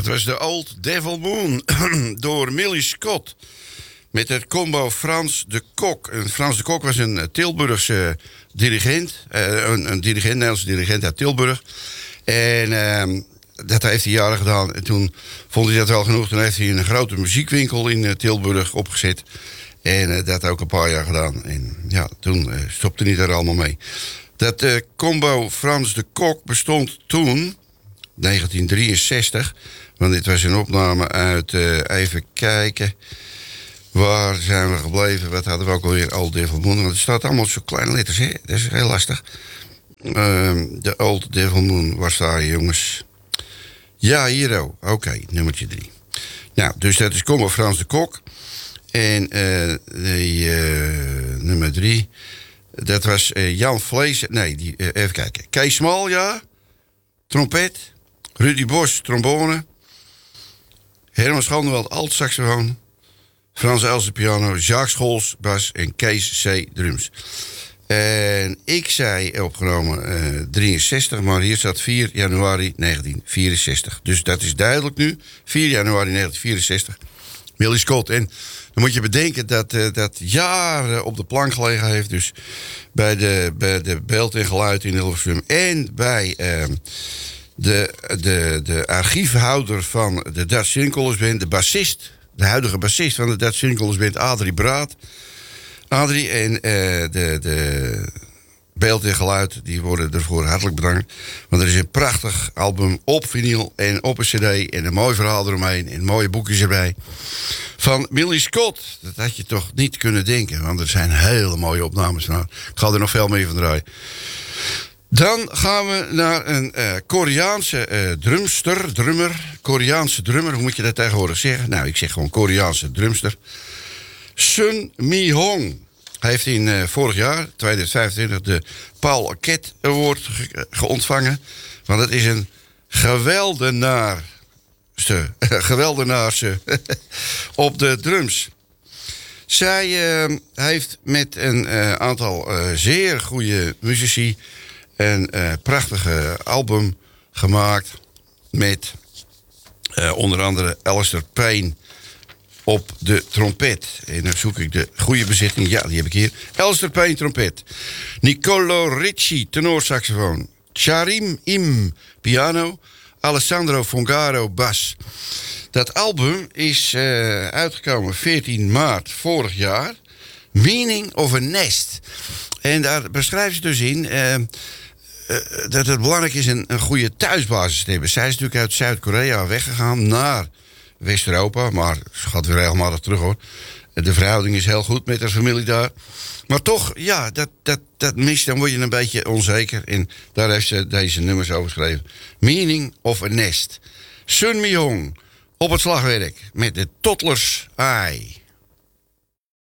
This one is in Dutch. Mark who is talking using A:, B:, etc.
A: Dat was de Old Devil Moon door Millie Scott. Met het combo Frans de Kok. En Frans de Kok was een Tilburgse dirigent. Een Nederlandse dirigent uit Tilburg. En dat heeft hij jaren gedaan. En toen vond hij dat wel genoeg. Toen heeft hij een grote muziekwinkel in Tilburg opgezet. En dat ook een paar jaar gedaan. En ja, toen stopte hij daar allemaal mee. Dat combo Frans de Kok bestond toen, 1963... want dit was een opname uit, even kijken... waar zijn we gebleven? Wat hadden we ook alweer? Old Devil Moon. Want het staat allemaal zo kleine letters, hè? Dat is heel lastig. De Old Devil Moon, waar sta je, jongens? Ja, hier ook. Oké, nummertje 3. Nou, dus dat is combo Frans de Kok. En nummer 3... dat was Jan Vlees. Nee, even kijken. Kees Smal, ja. Trompet. Rudy Bos, trombone. Herman Schandewald, alt-saxofoon. Frans Elsen, piano. Jacques Scholz, bas. En Kees C, drums. En ik zei opgenomen 63, maar hier staat 4 januari 1964. Dus dat is duidelijk nu. 4 januari 1964. Millie Scott. En dan moet je bedenken dat jaren op de plank gelegen heeft. Dus bij de beeld en geluid in Hilversum. En bij de archiefhouder van de Dutch Circles Band. De bassist, de huidige bassist van de Dutch Circles Band, Adrie Braat. Adrie en de beeld en geluid, die worden ervoor hartelijk bedankt. Want er is een prachtig album op vinyl en op een cd... en een mooi verhaal eromheen en mooie boekjes erbij. Van Millie Scott. Dat had je toch niet kunnen denken, want er zijn hele mooie opnames van. Ik ga er nog veel meer van draaien. Dan gaan we naar een Koreaanse Koreaanse drummer, hoe moet je dat tegenwoordig zeggen? Nou, ik zeg gewoon Koreaanse drumster. Sun Mi-hong. Hij heeft in vorig jaar, 2025, de Paul Arquette Award ontvangen. Want het is een geweldenaarse op de drums. Zij heeft met een aantal zeer goede muzici een prachtige album gemaakt met onder andere Alistair Payne op de trompet. En dan zoek ik de goede bezetting. Ja, die heb ik hier. Alistair Payne, trompet. Nicolo Ricci, tenorsaxofoon. Charim Im, piano. Alessandro Fongaro, bas. Dat album is uitgekomen 14 maart vorig jaar. Meaning of a Nest. En daar beschrijft ze dus in dat het belangrijk is een goede thuisbasis te hebben. Zij is natuurlijk uit Zuid-Korea weggegaan naar West-Europa, maar ze gaat weer regelmatig terug, hoor. De verhouding is heel goed met haar familie daar. Maar toch, ja, dat mist, dan word je een beetje onzeker. En daar heeft ze deze nummers over geschreven. Meaning of a Nest. Sun Mi-hong op het slagwerk met de Toddler's Eye.